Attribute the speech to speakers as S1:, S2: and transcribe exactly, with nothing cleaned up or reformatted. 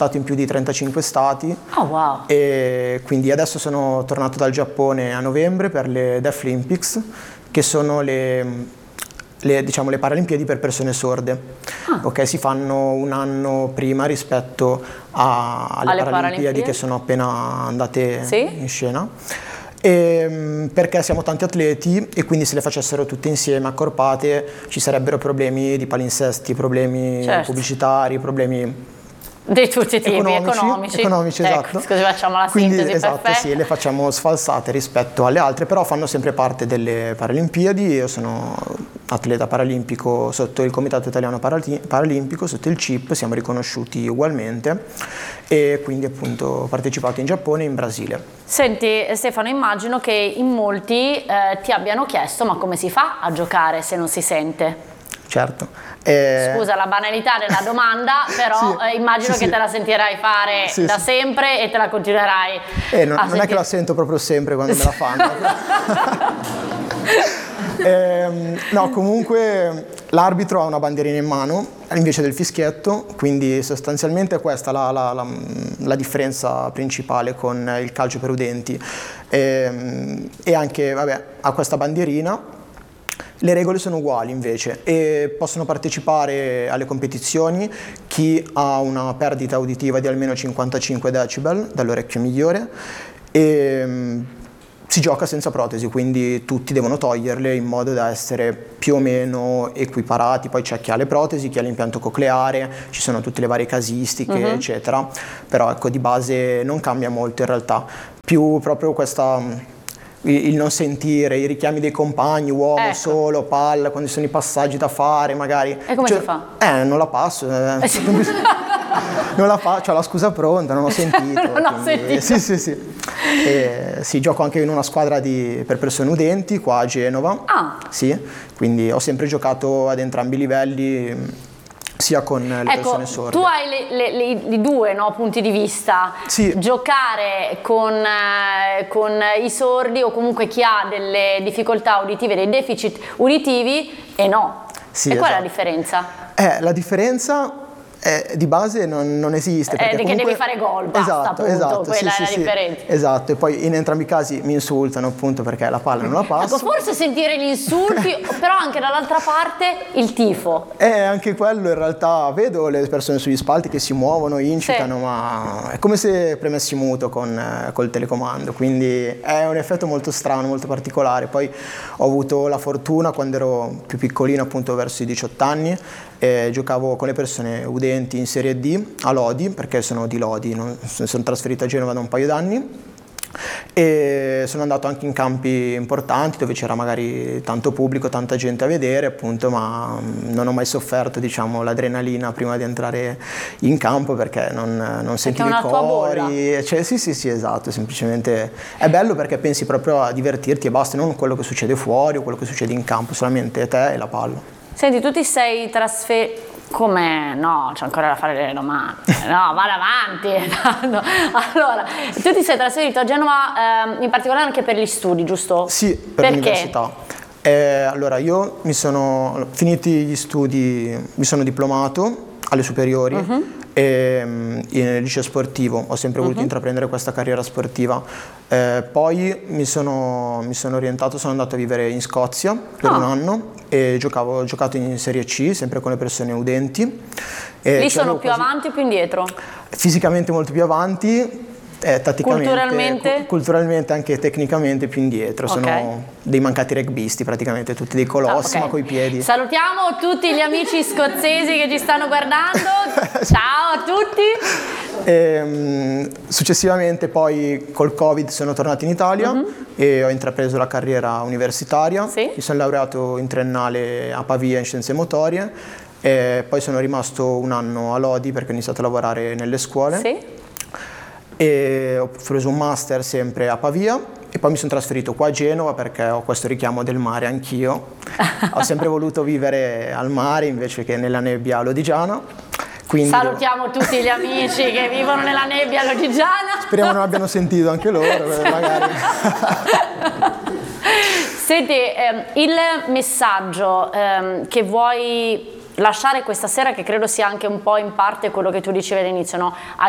S1: stato in più di trentacinque stati.
S2: Oh wow!
S1: E quindi adesso sono tornato dal Giappone a novembre per le Deaflympics, che sono le... Le, diciamo, le Paralimpiadi per persone sorde. Ah. Ok, si fanno un anno prima rispetto a, alle, alle Paralimpiadi, Paralimpiadi che sono appena andate sì? in scena. E, perché siamo tanti atleti e quindi se le facessero tutte insieme accorpate ci sarebbero problemi di palinsesti, problemi certo. pubblicitari, problemi
S2: di tutti i tipi,
S1: economici,
S2: economici,
S1: economici
S2: ecco,
S1: esatto.
S2: Scusi, facciamo la
S1: Quindi,
S2: sintesi
S1: esatto,
S2: perfetta.
S1: sì, le facciamo sfalsate rispetto alle altre, però fanno sempre parte delle Paralimpiadi. Io sono atleta paralimpico sotto il Comitato Italiano Paralimpico, sotto il C I P, siamo riconosciuti ugualmente e quindi appunto ho partecipato in Giappone e in Brasile.
S2: Senti Stefano, immagino che in molti eh, ti abbiano chiesto ma come si fa a giocare se non si sente?
S1: Certo. Eh...
S2: Scusa la banalità della domanda, però sì, eh, immagino sì, che sì. te la sentirai fare sì, da sì. sempre e te la continuerai
S1: eh, non,
S2: a
S1: non
S2: sentire.
S1: È che la sento proprio sempre quando me la fanno. eh, no, comunque l'arbitro ha una bandierina in mano invece del fischietto, quindi sostanzialmente questa è la, la, la, la differenza principale con il calcio per udenti. Eh, e anche, vabbè, ha questa bandierina. Le regole sono uguali invece e possono partecipare alle competizioni chi ha una perdita uditiva di almeno cinquantacinque decibel dall'orecchio migliore e um, si gioca senza protesi, quindi tutti devono toglierle in modo da essere più o meno equiparati. Poi c'è chi ha le protesi, chi ha l'impianto cocleare, ci sono tutte le varie casistiche uh-huh. eccetera, però ecco di base non cambia molto in realtà, più proprio questa... il non sentire, i richiami dei compagni, uomo, ecco. solo, palla, quando ci sono i passaggi da fare magari.
S2: E come
S1: cioè,
S2: si fa?
S1: Eh, non la passo. Eh. Eh sì. Non la faccio, ho la scusa pronta, non ho sentito.
S2: non ho sentito.
S1: Sì, sì, sì. E, sì, gioco anche in una squadra di, per persone udenti qua a Genova.
S2: Ah.
S1: Sì, quindi ho sempre giocato ad entrambi i livelli. Sia con le
S2: ecco,
S1: persone sorde.
S2: Tu hai le, le, le, i due no, punti di vista,
S1: sì.
S2: giocare con, eh, con i sordi o comunque chi ha delle difficoltà uditive, dei deficit uditivi e no.
S1: Sì,
S2: e qual
S1: esatto.
S2: è la differenza?
S1: Eh, la differenza è, di base non, non esiste.
S2: Perché
S1: eh, comunque...
S2: devi fare gol, basta,
S1: esatto,
S2: appunto,
S1: esatto,
S2: quella
S1: sì,
S2: è
S1: sì,
S2: la differenza.
S1: Sì, esatto, e poi in entrambi i casi mi insultano appunto perché la palla non la passo.
S2: Ecco, forse sentire gli insulti, però anche dall'altra parte il tifo.
S1: Eh, anche quello in realtà, vedo le persone sugli spalti che si muovono, incitano, sì. ma è come se premessi muto con eh, col telecomando, quindi è un effetto molto strano, molto particolare. Poi ho avuto la fortuna quando ero più piccolino, appunto verso i diciotto anni, eh, giocavo con le persone udenti in Serie D a Lodi, perché sono di Lodi, non, sono trasferito a Genova da un paio d'anni e sono andato anche in campi importanti dove c'era magari tanto pubblico, tanta gente a vedere appunto, ma non ho mai sofferto diciamo l'adrenalina prima di entrare in campo perché non, non sentivo i cori, cioè, sì sì sì esatto, semplicemente è bello perché pensi proprio a divertirti e basta, non quello che succede fuori o quello che succede in campo, solamente te e la palla.
S2: Senti, tu ti sei trasferito. Come? No, c'è ancora da fare delle domande. No, vado avanti. No. Allora, tu ti sei trasferito a Genova eh, in particolare anche per gli studi, giusto?
S1: Sì, per l'università. Eh, allora, io mi sono finiti gli studi, mi sono diplomato alle superiori uh-huh. e nel liceo sportivo ho sempre voluto uh-huh. intraprendere questa carriera sportiva. Eh, poi mi sono, mi sono orientato, sono andato a vivere in Scozia per oh. un anno e giocavo, ho giocato in Serie C, sempre con le persone udenti. E
S2: lì sono più quasi, avanti o più indietro?
S1: Fisicamente molto più avanti, eh, tatticamente,
S2: culturalmente?
S1: Cu- culturalmente anche tecnicamente più indietro. Okay. Sono dei mancati rugbyisti praticamente, tutti dei colossi, ah, okay. ma coi piedi.
S2: Salutiamo tutti gli amici scozzesi che ci stanno guardando. Ciao a tutti.
S1: E, successivamente poi col Covid sono tornato in Italia uh-huh. e ho intrapreso la carriera universitaria.
S2: Sì.
S1: Mi sono laureato in triennale a Pavia in scienze motorie e poi sono rimasto un anno a Lodi perché ho iniziato a lavorare nelle scuole.
S2: Sì.
S1: E ho preso un master sempre a Pavia e poi mi sono trasferito qua a Genova perché ho questo richiamo del mare anch'io. Ho sempre voluto vivere al mare invece che nella nebbia lodigiana. Quindi
S2: salutiamo devo... tutti gli amici che vivono nella nebbia lodigiana.
S1: Speriamo non abbiano sentito anche loro, magari.
S2: Senti, ehm, il messaggio ehm, che vuoi lasciare questa sera, che credo sia anche un po' in parte quello che tu dicevi all'inizio, no?